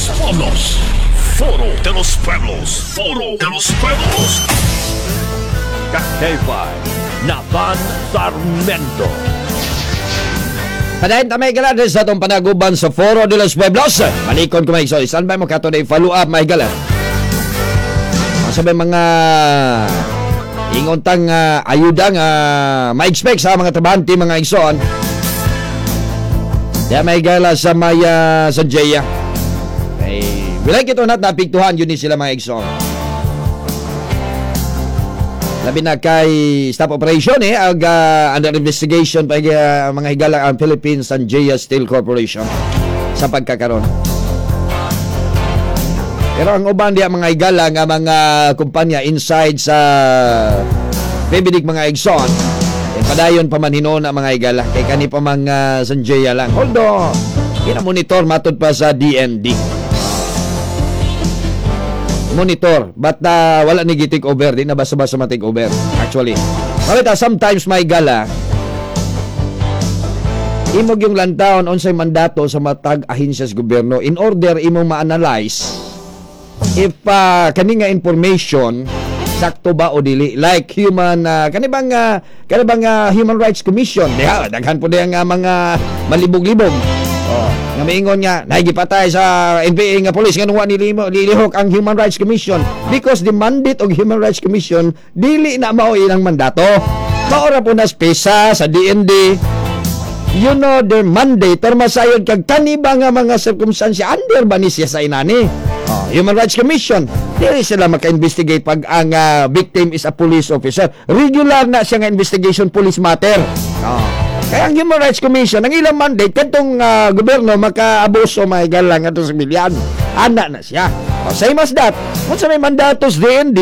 los Pueblos. Foro de los Pueblos. Foro de los Pueblos. Kakevay, Nathan Sarmiento. Padayon tamay galan sa itong panaguban sa Foro de los Pueblos. Malikon ko may iso. Saan ba mo kato na follow up may galan? Masabay mga ingontang ayuda nga ma-expect sa mga trabahante mga igsoon. Kaya may gala sa maya sa Jaya. Ay, bilay kito nat napiktuhan yun ni sila mga igsoon. Labi na kay stop operation under investigation pa mga higala ang Philippines and Jaya Steel Corporation sa pagkakaroon. Pero ang uban diya mga higala nga mga kumpanya inside sa Bibidik mga igsoon, padayon pa man hinuna mga higala kay kani pa mga Sanjaya lang. Although monitor matod pa sa DND. Monitor but wala ni take over, di na basta-basta ma-take over actually. Mabita sometimes may gala imog yung lantaon unsay mandato sa matag ahensya sa gobyerno in order imong ma-analyze if kani nga information sakto ba o dili, like human kanibang Human Rights Commission diha daghan po diha nga mga malibog-libog nga maingon nga nagipatay sa NPA nga police nga nuwa nilihok ang Human Rights Commission because the mandate of Human Rights Commission dili na mao ilang mandato. Maora po na spesa sa DND, you know, their mandate or masayod kag kaniba nga mga circumstansya under ba ni siya sa inani. Human Rights Commission dili sila maka-investigate pag ang victim is a police officer. Regular na siya nga investigation police matter. Kaya ang Human Rights Commission, ang ilang mandate, katong gobyerno maka-abuso may galang ato sa milyan. Ana na siya. Same as that. Kung sa may mandatos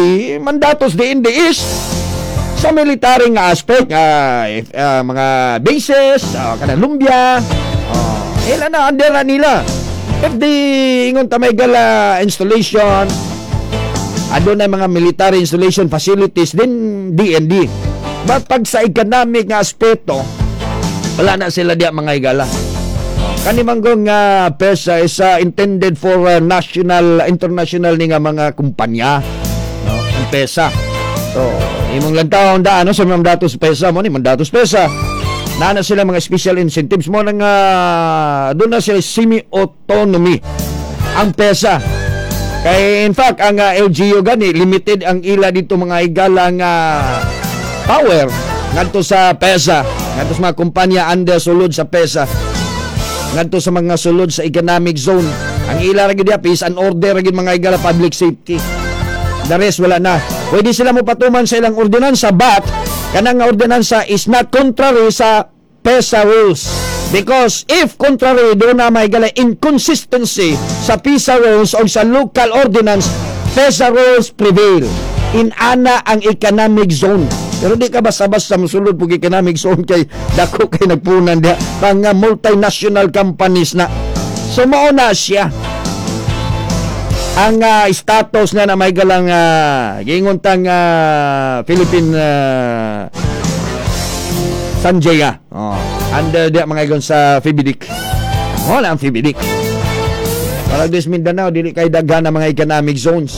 DND is sa military nga aspect, mga bases, kanang lumbya, ilan na, andera nila. If di ingon ta may gala installation, adun na mga military installation facilities, din DND. But pag sa economic nga aspeto, wala na sila diya mga higala. Kanimanggong PESA is intended for international ni nga mga kumpanya. Ang PESA. So, imong lantaon daan sa mga datos PESA mo ni mga datos PESA. Na sila mga special incentives mo nang doon na sila semi-autonomy ang PESA. Kaya in fact ang LGU gani limited ang ila dito mga higala nga power ngadto sa PESA, ngadto sa mga kumpanya under sulod sa PESA, ngadto sa mga sulod sa economic zone. Ang ila ra gyud peace and order ra gyud mga higala public safety. The rest wala na. Pwede sila mo patuman sa ilang ordinansa but kanang nga ordinansa is not contrary sa PESA rules. Because if contrary doon na may gala inconsistency sa PESA rules o sa local ordinance, PESA rules prevail. Inana ang economic zone. Pero di ka basta-basta musulod po economic zone kay dako kay nagpunan diha pang multinational companies na. So mao na siya. Ang status na may galang ginguntang Philippine Sanjaya. Under diha mga igon sa Fibidik. Wala ang Fibidik. Para des Mindanao dili kay daghan ang mga economic zones.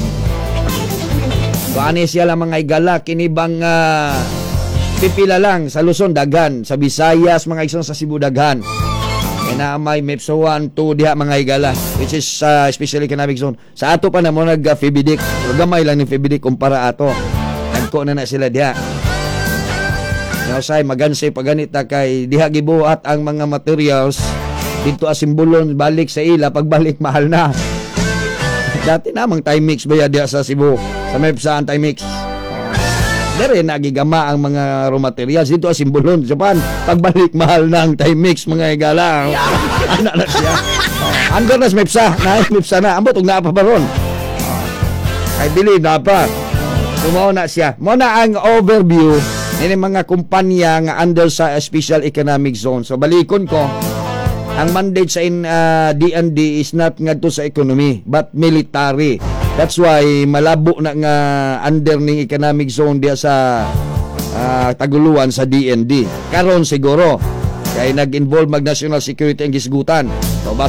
Paano siya lang mga igala, kinibang pipila lang sa Luzon, daghan. Sa Visayas, mga igsoon sa Cebu, daghan. Kaya na may MEPSA 1, 2, diha mga igala, which is especially economic zone. Sa ato pa na mo nag-Fibidik. So, gamay lang ni Fibidik kumpara ato. Nagko na sila diha. Say, magansay paganita kay diha gibuhat ang mga materials dito asimbolon balik sa ila, pagbalik mahal na. Dati namang Timex ba diha sa Cebu? Sa MEPSA ang Timex. Dere nagigama ang mga raw materials dito simbolon Japan. Pagbalik mahal na ang Timex mga higala. Ana na siya. Andor na sa MEPSA na. Ambot og naa pa baron. I believe na pa. Tumaw na siya. Mo na ang overview ni mga kumpanya nga under sa special economic zone. So balikon ko, ang mandate sa DND is not ngadto sa economy but military. That's why malabo na nga under ning economic zone diya sa taguluan sa DND. Karon siguro kay nag-involve mag national security ang gisgutan. So,